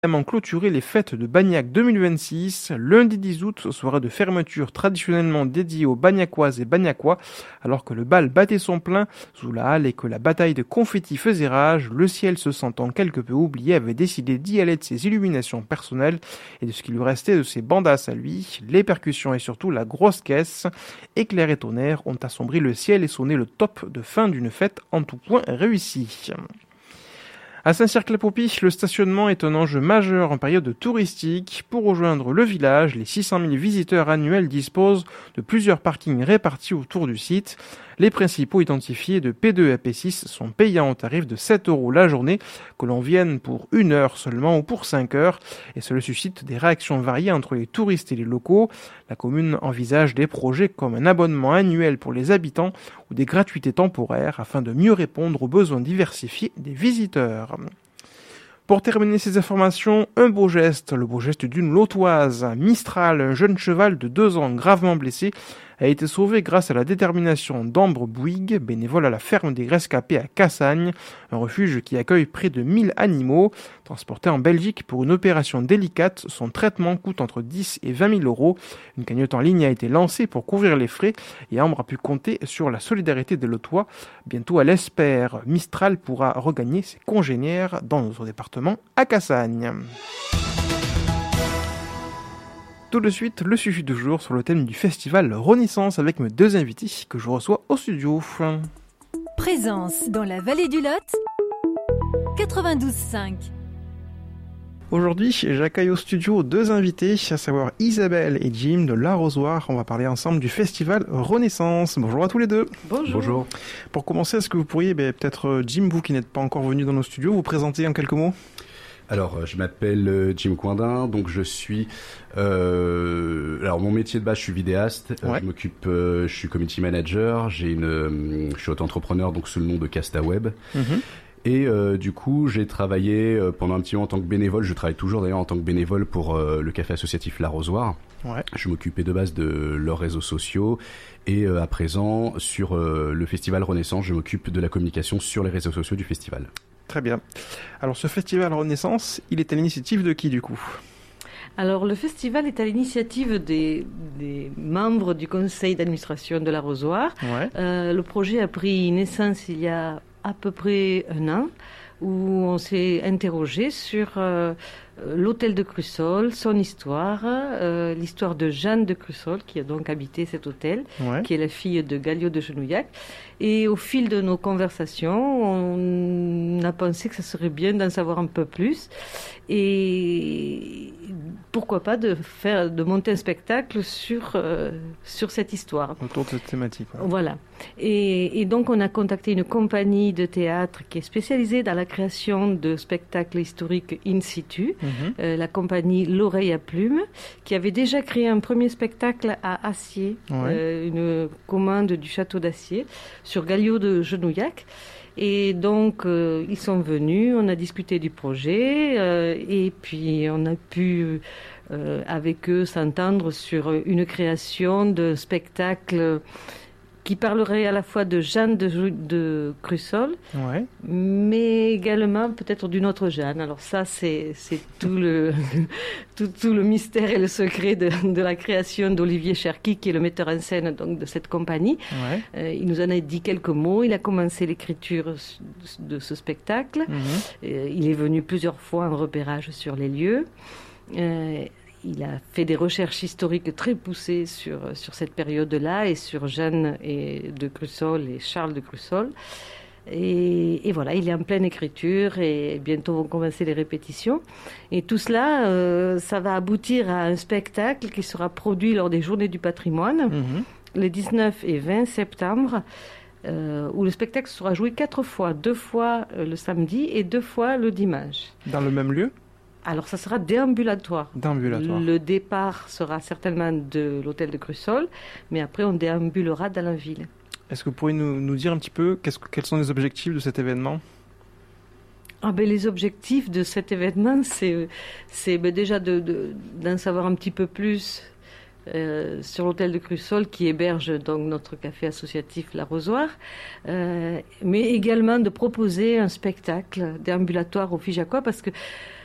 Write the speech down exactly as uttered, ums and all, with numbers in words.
clôturer les fêtes de Bagnac deux mille vingt-six, lundi dix août, soirée de fermeture traditionnellement dédiée aux Bagnacoises et Bagnacois, alors que le bal battait son plein sous la halle et que la bataille de confettis faisait rage, le ciel se sentant quelque peu oublié avait décidé d'y aller de ses illuminations personnelles et de ce qui lui restait de ses bandasses à lui. Les percussions et surtout la grosse caisse, éclair et tonnerre, ont assombri le ciel et sonné le top de fin d'une fête en tout point réussie. À Saint-Cirq-la-Popie, le stationnement est un enjeu majeur en période touristique. Pour rejoindre le village, les six cent mille visiteurs annuels disposent de plusieurs parkings répartis autour du site. Les principaux identifiés de P deux à P six sont payants au tarif de sept euros la journée, que l'on vienne pour une heure seulement ou pour cinq heures. Et cela suscite des réactions variées entre les touristes et les locaux. La commune envisage des projets comme un abonnement annuel pour les habitants ou des gratuités temporaires afin de mieux répondre aux besoins diversifiés des visiteurs. Pour terminer ces informations, un beau geste, le beau geste d'une lotoise. Mistral, un jeune cheval de deux ans gravement blessé, a été sauvé grâce à la détermination d'Ambre Bouygues, bénévole à la ferme des Rescapés à Cassagne, un refuge qui accueille près de mille animaux. Transporté en Belgique pour une opération délicate, son traitement coûte entre dix et vingt mille euros. Une cagnotte en ligne a été lancée pour couvrir les frais et Ambre a pu compter sur la solidarité des Lotois. Bientôt, elle espère, Mistral pourra regagner ses congénères dans notre département à Cassagne. Tout de suite, le sujet du jour sur le thème du festival Renaissance avec mes deux invités que je reçois au studio. Présence dans la vallée du Lot, quatre-vingt-douze cinq. Aujourd'hui, j'accueille au studio deux invités, à savoir Isabelle et Jim de l'Arrosoir. On va parler ensemble du festival Renaissance. Bonjour à tous les deux. Bonjour. Bonjour. Pour commencer, est-ce que vous pourriez, ben, peut-être Jim, vous qui n'êtes pas encore venu dans nos studios, vous présenter en quelques mots ? Alors, je m'appelle Jim Coindin, donc je suis... Euh, alors, mon métier de base, je suis vidéaste. Ouais. Je m'occupe... Euh, je suis community manager. J'ai une... Euh, je suis auto-entrepreneur, donc sous le nom de CastaWeb. Mm-hmm. Et euh, du coup, j'ai travaillé euh, pendant un petit moment en tant que bénévole. Je travaille toujours d'ailleurs en tant que bénévole pour euh, le café associatif L'Arrosoir. Ouais. Je m'occupais de base de leurs réseaux sociaux. Et euh, à présent, sur euh, le festival Renaissance, je m'occupe de la communication sur les réseaux sociaux du festival. Très bien. Alors ce festival Renaissance, il est à l'initiative de qui du coup ? Alors le festival est à l'initiative des, des membres du conseil d'administration de l'Arrosoir. Ouais. Euh, le projet a pris naissance il y a à peu près un an, où on s'est interrogé sur euh, l'hôtel de Crussol, son histoire, euh, l'histoire de Jeanne de Crussol, qui a donc habité cet hôtel, ouais. qui est la fille de Galliot de Genouillac. Et au fil de nos conversations, on a pensé que ça serait bien d'en savoir un peu plus. Et pourquoi pas de faire, de monter un spectacle sur, euh, sur cette histoire. Autour de cette thématique. Ouais. Voilà. Et, et donc, on a contacté une compagnie de théâtre qui est spécialisée dans la création de spectacles historiques in situ, mm-hmm. euh, la compagnie L'Oreille à Plume, qui avait déjà créé un premier spectacle à Acier, ouais. euh, une commande du château d'Acier, sur Galliot de Genouillac. Et donc, euh, ils sont venus, on a discuté du projet, euh, et puis on a pu, euh, avec eux, s'entendre sur une création de spectacle qui parlerait à la fois de Jeanne de, de Crussol, ouais. mais également peut-être d'une autre Jeanne. Alors ça, c'est, c'est tout, le, tout, tout le mystère et le secret de, de la création d'Olivier Cherki, qui est le metteur en scène donc, de cette compagnie. Ouais. Euh, il nous en a dit quelques mots. Il a commencé l'écriture de ce spectacle. Mm-hmm. Euh, il est venu plusieurs fois en repérage sur les lieux. Euh, Il a fait des recherches historiques très poussées sur, sur cette période-là et sur Jeanne et de Crussol et Charles de Crussol. Et, et voilà, il est en pleine écriture et bientôt vont commencer les répétitions. Et tout cela, euh, ça va aboutir à un spectacle qui sera produit lors des Journées du patrimoine, mmh. les dix-neuf et vingt septembre, euh, où le spectacle sera joué quatre fois, deux fois le samedi et deux fois le dimanche. Dans le même lieu ? Alors, ça sera déambulatoire. Déambulatoire. Le départ sera certainement de l'hôtel de Crussol, mais après, on déambulera dans la ville. Est-ce que vous pourriez nous, nous dire un petit peu qu'est-ce, quels sont les objectifs de cet événement ? Ah ben, les objectifs de cet événement, c'est, c'est ben, déjà de, de, d'en savoir un petit peu plus euh, sur l'hôtel de Crussol qui héberge donc notre café associatif L'Arrosoir, euh, mais également de proposer un spectacle déambulatoire aux Figeacois parce que